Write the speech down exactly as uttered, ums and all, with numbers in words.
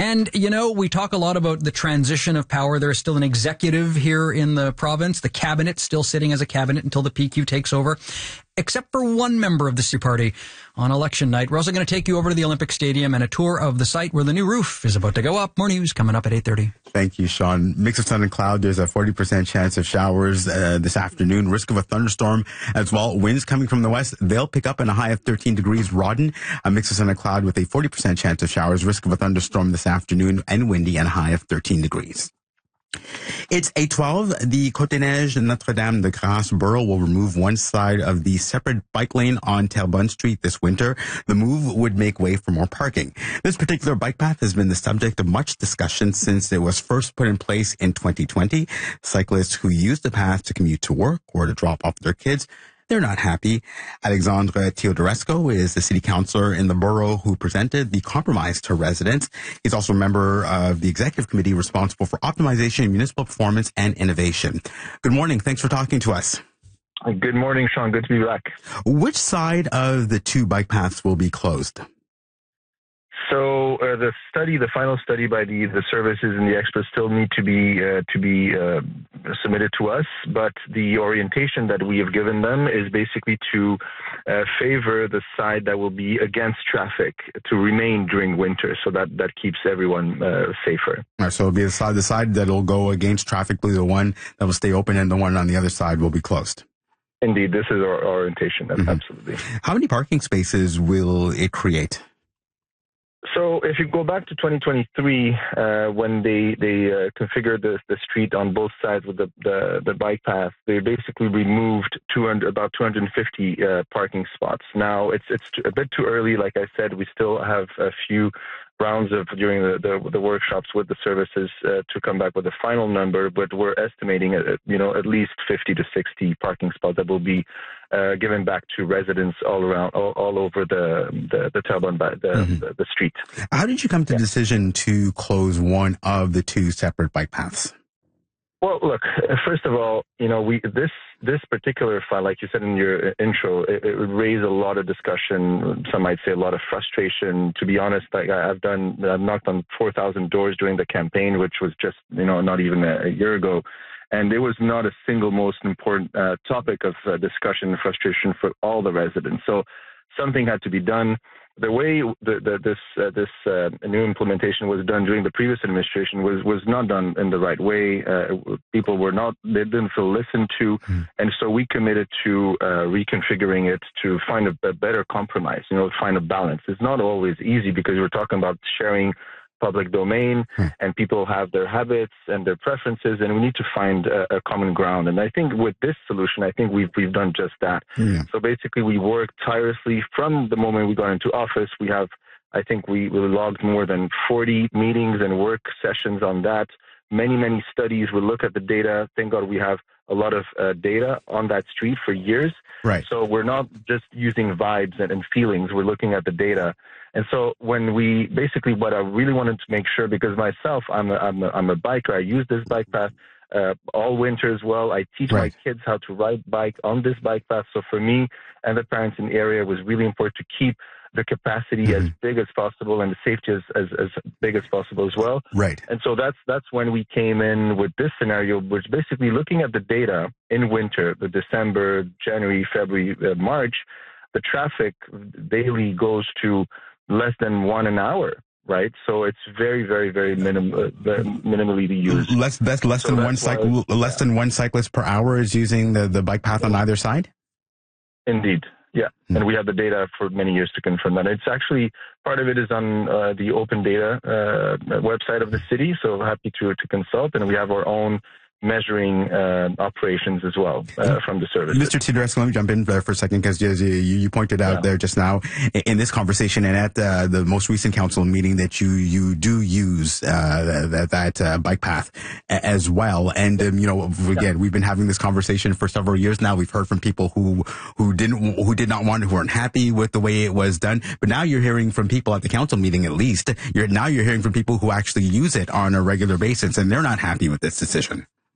And, you know, we talk a lot about the transition of power. There is still an executive here in the province. The cabinet still sitting as a cabinet until the P Q takes over, except for one member of the C party on election night. We're also going to take you over to the Olympic Stadium and a tour of the site where the new roof is about to go up. More news coming up at eight thirty. Thank you, Sean. Mix of sun and cloud. There's a forty percent chance of showers uh, this afternoon. Risk of a thunderstorm as well. Winds coming from the west. They'll pick up in a high of thirteen degrees. Rawdon, a mix of sun and cloud with a forty percent chance of showers. Risk of a thunderstorm this afternoon and windy and a high of thirteen degrees. It's eight twelve. The Côte-des-Neiges Notre-Dame-de-Grâce borough will remove one side of the separate bike lane on Terrebonne Street this winter. The move would make way for more parking. This particular bike path has been the subject of much discussion since it was first put in place in twenty twenty. Cyclists who use the path to commute to work or to drop off their kids, they're not happy. Alexandre Teodorescu is the city councillor in the borough who presented the compromise to residents. He's also a member of the executive committee responsible for optimization, municipal performance, and innovation. Good morning. Thanks for talking to us. Good morning, Sean. Good to be back. Which side of the two bike paths will be closed? So uh, the study, the final study by the, the services and the experts still need to be uh, to be uh, submitted to us. But the orientation that we have given them is basically to uh, favor the side that will be against traffic to remain during winter, so that, that keeps everyone uh, safer. All right, so it'll be the side, the side that will go against traffic will be the one that will stay open, and the one on the other side will be closed. Indeed, this is our orientation. Mm-hmm. Absolutely. How many parking spaces will it create? So if you go back to twenty twenty-three, uh, when they they uh, configured the the street on both sides with the the, the bike path, they basically removed two hundred about two hundred fifty uh, parking spots. Now it's it's a bit too early. Like I said, we still have a few rounds of during the, the, the workshops with the services uh, to come back with a final number, but we're estimating uh, you know at least fifty to sixty parking spots that will be uh, given back to residents all around all, all over the the the Terrebonne, the, mm-hmm. the the street. How did you come to the yeah. decision to close one of the two separate bike paths? Well, look, first of all, you know, we this this particular file, like you said in your intro, it, it would raise a lot of discussion. Some might say a lot of frustration. To be honest, like I've done, I've knocked on four thousand doors during the campaign, which was just, you know, not even a, a year ago. And it was not a single most important uh, topic of uh, discussion and frustration for all the residents. So something had to be done. The way the, the, this uh, this uh, new implementation was done during the previous administration was, was not done in the right way. Uh, people were not, they didn't feel listened to. Mm. And so we committed to uh, reconfiguring it to find a, a better compromise, you know, find a balance. It's not always easy because we're talking about sharing public domain hmm. and people have their habits and their preferences, and we need to find a, a common ground. And I think with this solution, I think we've we've done just that. Yeah. So basically, we worked tirelessly from the moment we got into office. We have, I think we, we logged more than forty meetings and work sessions on that. Many, many studies. We look at the data. Thank God we have a lot of uh, data on that street for years. Right. So we're not just using vibes and, and feelings. We're looking at the data. And so when we basically what I really wanted to make sure, because myself, I'm a, I'm a, I'm a biker. I use this bike path uh, all winter as well. I teach right. my kids how to ride bike on this bike path. So for me and the parents in the area, it was really important to keep the capacity mm-hmm. as big as possible and the safety as, as, as big as possible as well. Right. And so that's that's when we came in with this scenario, which basically looking at the data in winter, the December, January, February, uh, March, the traffic daily goes to less than one an hour, right? So it's very, very, very minim, uh, minimally used. Less, less, less so than one cycle, why, less yeah. than one cyclist per hour is using the, the bike path on either side. Indeed, yeah, hmm. and we have the data for many years to confirm that. It's actually part of it is on uh, the open data uh, website of the city. So happy to to consult, and we have our own measuring uh, operations as well uh, from the service. Mister Teodorescu, let me jump in there for a second, because you, you pointed out yeah. there just now in this conversation and at uh, the most recent council meeting that you you do use uh, that, that uh, bike path as well. And um, you know, again, yeah. we've been having this conversation for several years now. We've heard from people who who didn't who did not want who weren't happy with the way it was done. But now you're hearing from people at the council meeting, at least. You're now you're hearing from people who actually use it on a regular basis, and they're not happy with this decision.